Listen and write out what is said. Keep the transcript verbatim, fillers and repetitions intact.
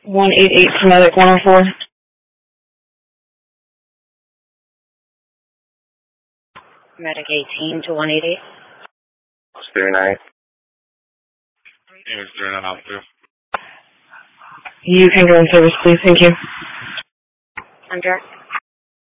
one eight eight Medic one oh four. Medic eighteen to one eight eight. zero nine. Yeah, zero nine out two. You can go in service, please. Thank you. I'm direct.